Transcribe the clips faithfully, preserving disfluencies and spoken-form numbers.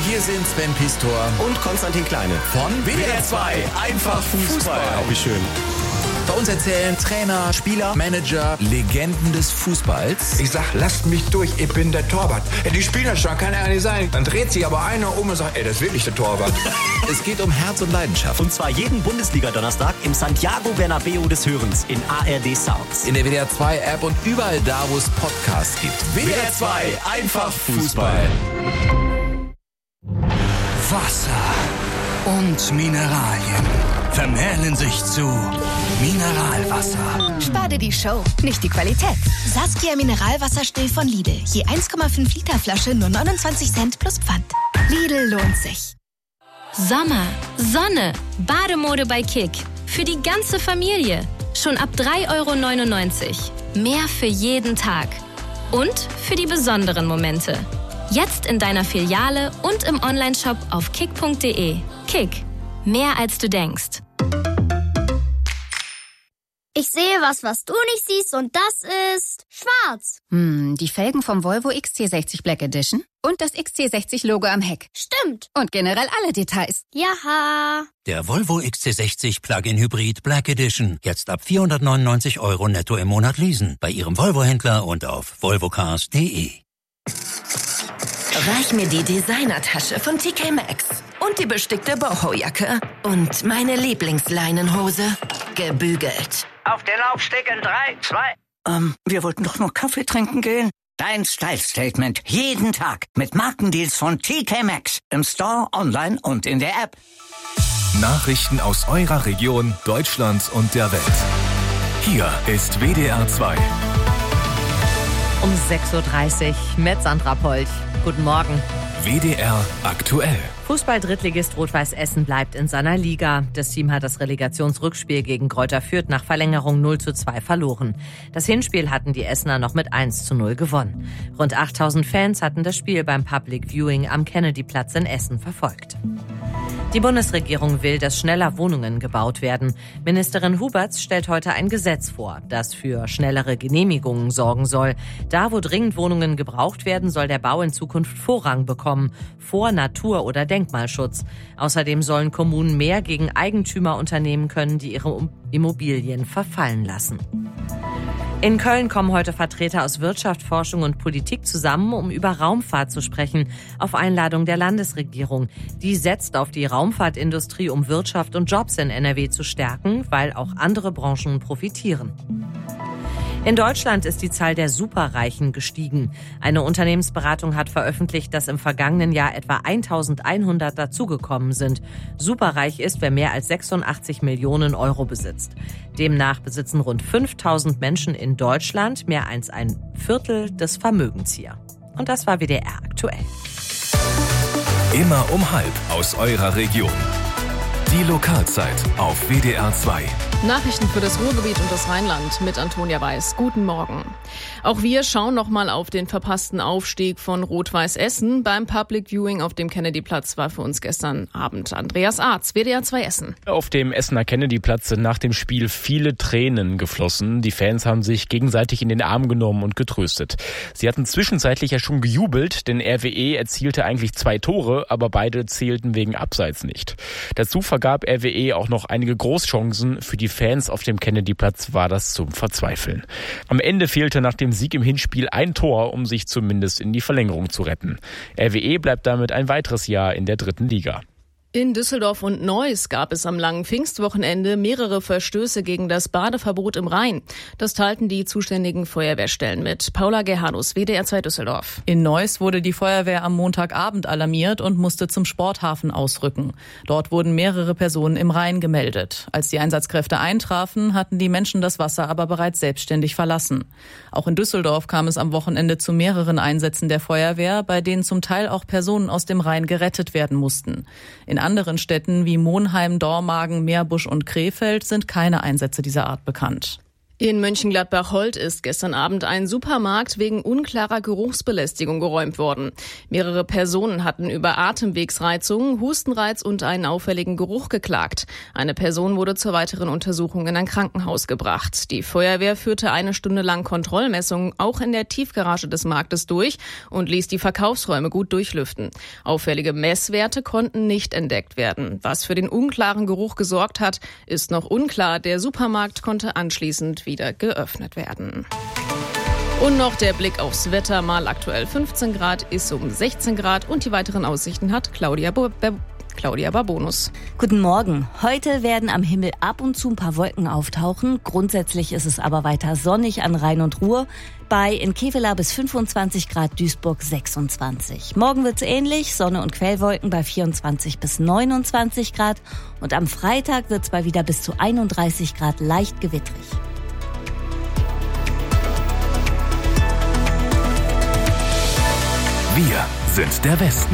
Hier sind Sven Pistor und Konstantin Kleine von W D R zwei. Einfach Fußball. Oh, wie schön. Bei uns erzählen Trainer, Spieler, Manager, Legenden des Fußballs. Ich sag, lasst mich durch, ich bin der Torwart. Ja, die spielen das schon, kann ja nicht sein. Dann dreht sich aber einer um und sagt, ey, das ist wirklich der Torwart. Es geht um Herz und Leidenschaft. Und zwar jeden Bundesliga-Donnerstag im Santiago Bernabeu des Hörens in A R D Sounds. In der W D R zwei App und überall da, wo es Podcasts gibt. W D R zwei, einfach Fußball. Wasser und Mineralien vermählen sich zu Mineralwasser. Spare die Show, nicht die Qualität. Saskia Mineralwasser still von Lidl. Je eins Komma fünf Liter Flasche nur neunundzwanzig Cent plus Pfand. Lidl lohnt sich. Sommer, Sonne, Bademode bei Kick. Für die ganze Familie. Schon ab drei Euro neunundneunzig. Mehr für jeden Tag. Und für die besonderen Momente. Jetzt in deiner Filiale und im Onlineshop auf kick punkt de. Kick. Mehr als du denkst. Ich sehe was, was du nicht siehst, und das ist schwarz. Hm, die Felgen vom Volvo X C sechzig Black Edition und das X C sechzig Logo am Heck. Stimmt. Und generell alle Details. Jaha. Der Volvo X C sechzig Plug-in Hybrid Black Edition. Jetzt ab vierhundertneunundneunzig Euro netto im Monat leasen. Bei Ihrem Volvo-Händler und auf volvocars punkt de. Reich mir die Designertasche von T K Maxx und die bestickte Boho-Jacke und meine Lieblingsleinenhose, gebügelt. Auf den Laufsteg in drei, zwei. Ähm, wir wollten doch nur Kaffee trinken gehen. Dein Style-Statement jeden Tag mit Markendeals von T K Maxx im Store, online und in der App. Nachrichten aus eurer Region, Deutschland und der Welt. Hier ist W D R zwei. Um sechs Uhr dreißig mit Sandra Polch. Guten Morgen. W D R aktuell. Fußball-Drittligist Rot-Weiß Essen bleibt in seiner Liga. Das Team hat das Relegationsrückspiel gegen Greuther Fürth nach Verlängerung null zu zwei verloren. Das Hinspiel hatten die Essener noch mit eins zu null gewonnen. Rund achttausend Fans hatten das Spiel beim Public Viewing am Kennedy-Platz in Essen verfolgt. Die Bundesregierung will, dass schneller Wohnungen gebaut werden. Ministerin Huberts stellt heute ein Gesetz vor, das für schnellere Genehmigungen sorgen soll. Da, wo dringend Wohnungen gebraucht werden, soll der Bau in Zukunft Vorrang bekommen, vor Natur- oder Denkmalschutz. Außerdem sollen Kommunen mehr gegen Eigentümer unternehmen können, die ihre Immobilien verfallen lassen. In Köln kommen heute Vertreter aus Wirtschaft, Forschung und Politik zusammen, um über Raumfahrt zu sprechen, auf Einladung der Landesregierung. Die setzt auf die Raumfahrtindustrie, um Wirtschaft und Jobs in N R W zu stärken, weil auch andere Branchen profitieren. In Deutschland ist die Zahl der Superreichen gestiegen. Eine Unternehmensberatung hat veröffentlicht, dass im vergangenen Jahr etwa eintausendeinhundert dazugekommen sind. Superreich ist, wer mehr als sechsundachtzig Millionen Euro besitzt. Demnach besitzen rund fünftausend Menschen in Deutschland mehr als ein Viertel des Vermögens hier. Und das war W D R aktuell. Immer um halb aus eurer Region. Die Lokalzeit auf W D R zwei. Nachrichten für das Ruhrgebiet und das Rheinland mit Antonia Weiß. Guten Morgen. Auch wir schauen nochmal auf den verpassten Aufstieg von Rot-Weiß Essen. Beim Public Viewing auf dem Kennedy-Platz war für uns gestern Abend Andreas Arz, W D R zwei Essen. Auf dem Essener Kennedy-Platz sind nach dem Spiel viele Tränen geflossen. Die Fans haben sich gegenseitig in den Arm genommen und getröstet. Sie hatten zwischenzeitlich ja schon gejubelt, denn R W E erzielte eigentlich zwei Tore, aber beide zählten wegen Abseits nicht. Dazu vergab R W E auch noch einige Großchancen. Für die Fans auf dem Kennedy-Platz war das zum Verzweifeln. Am Ende fehlte nach dem Sieg im Hinspiel ein Tor, um sich zumindest in die Verlängerung zu retten. R W E bleibt damit ein weiteres Jahr in der dritten Liga. In Düsseldorf und Neuss gab es am langen Pfingstwochenende mehrere Verstöße gegen das Badeverbot im Rhein. Das teilten die zuständigen Feuerwehrstellen mit. Paula Gerhardus, W D R zwei Düsseldorf. In Neuss wurde die Feuerwehr am Montagabend alarmiert und musste zum Sporthafen ausrücken. Dort wurden mehrere Personen im Rhein gemeldet. Als die Einsatzkräfte eintrafen, hatten die Menschen das Wasser aber bereits selbstständig verlassen. Auch in Düsseldorf kam es am Wochenende zu mehreren Einsätzen der Feuerwehr, bei denen zum Teil auch Personen aus dem Rhein gerettet werden mussten. In anderen Städten wie Monheim, Dormagen, Meerbusch und Krefeld sind keine Einsätze dieser Art bekannt. In Mönchengladbach-Holt ist gestern Abend ein Supermarkt wegen unklarer Geruchsbelästigung geräumt worden. Mehrere Personen hatten über Atemwegsreizungen, Hustenreiz und einen auffälligen Geruch geklagt. Eine Person wurde zur weiteren Untersuchung in ein Krankenhaus gebracht. Die Feuerwehr führte eine Stunde lang Kontrollmessungen auch in der Tiefgarage des Marktes durch und ließ die Verkaufsräume gut durchlüften. Auffällige Messwerte konnten nicht entdeckt werden. Was für den unklaren Geruch gesorgt hat, ist noch unklar. Der Supermarkt konnte anschließend wieder geöffnet werden. Und noch der Blick aufs Wetter. Mal aktuell fünfzehn Grad, ist um sechzehn Grad und die weiteren Aussichten hat Claudia Bo- Be- Claudia Barbonus. Guten Morgen. Heute werden am Himmel ab und zu ein paar Wolken auftauchen. Grundsätzlich ist es aber weiter sonnig an Rhein und Ruhr. Bei in Kevela bis fünfundzwanzig Grad, Duisburg sechsundzwanzig. Morgen wird's ähnlich, Sonne und Quellwolken bei vierundzwanzig bis neunundzwanzig Grad. Und am Freitag wird's bei wieder bis zu einunddreißig Grad leicht gewittrig. Wir sind der Westen.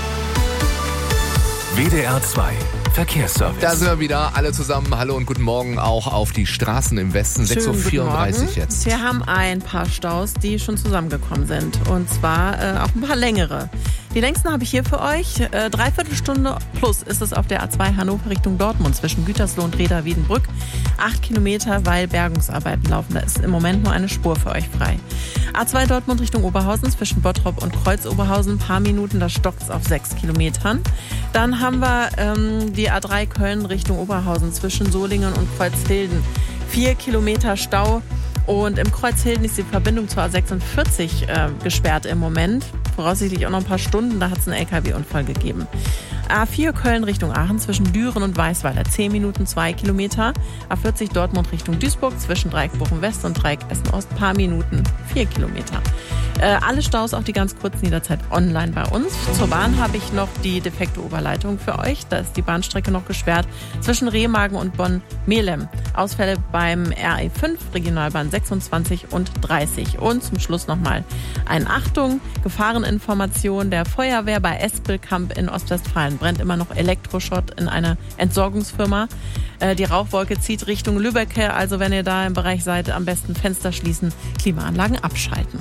W D R zwei Verkehrsservice. Da sind wir wieder, alle zusammen. Hallo und guten Morgen auch auf die Straßen im Westen. sechs Uhr vierunddreißig jetzt. Wir haben ein paar Staus, die schon zusammengekommen sind. Und zwar äh, auch ein paar längere. Die längsten habe ich hier für euch. Äh, dreiviertel Stunde plus ist es auf der A zwei Hannover Richtung Dortmund zwischen Gütersloh und Reda-Wiedenbrück. Acht Kilometer, weil Bergungsarbeiten laufen. Da ist im Moment nur eine Spur für euch frei. A zwei Dortmund Richtung Oberhausen zwischen Bottrop und Kreuz-Oberhausen. Ein paar Minuten, da stockt es auf sechs Kilometern. Dann haben wir ähm, die A drei Köln Richtung Oberhausen zwischen Solingen und Kreuzhilden. Vier Kilometer Stau. Und im Kreuzhilden ist die Verbindung zur A sechsundvierzig äh, gesperrt im Moment. Voraussichtlich auch noch ein paar Stunden, da hat es einen L K W-Unfall gegeben. A vier Köln Richtung Aachen zwischen Düren und Weißweiler, zehn Minuten, zwei Kilometer. A vierzig Dortmund Richtung Duisburg zwischen Dreieckbochum West und Dreieck Essen Ost, paar Minuten, vier Kilometer. Äh, alle Staus, auch die ganz kurzen jederzeit online bei uns. Zur Bahn habe ich noch die defekte Oberleitung für euch. Da ist die Bahnstrecke noch gesperrt zwischen Remagen und Bonn-Melem. Ausfälle beim R E fünf, Regionalbahn sechsundzwanzig und dreißig. Und zum Schluss nochmal ein Achtung, Gefahreninformation der Feuerwehr bei Espelkamp in Ostwestfalen. Brennt immer noch Elektroschrott in einer Entsorgungsfirma. Äh, die Rauchwolke zieht Richtung Lübbecke. Also wenn ihr da im Bereich seid, am besten Fenster schließen, Klimaanlagen abschalten.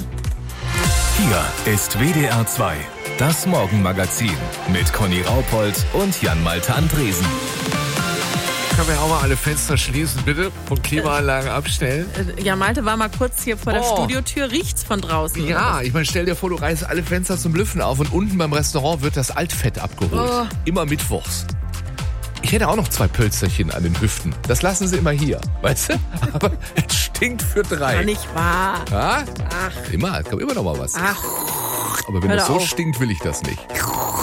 Hier ist W D R zwei, das Morgenmagazin mit Conny Raupold und Jan-Malte Andresen. Können wir auch mal alle Fenster schließen, bitte? Und Klimaanlagen abstellen? Ja, Malte war mal kurz hier vor der oh. Studiotür. Riecht's von draußen? Ja, ich meine, stell dir vor, du reißt alle Fenster zum Lüften auf und unten beim Restaurant wird das Altfett abgeholt. Oh. Immer mittwochs. Ich hätte auch noch zwei Pölzerchen an den Hüften. Das lassen sie immer hier, weißt du? Aber es stinkt für drei. Ja, nicht wahr. Ja? Ach. Immer, es kommt immer noch mal was. Ach. Aber wenn Hör das so auf. stinkt, will ich das nicht.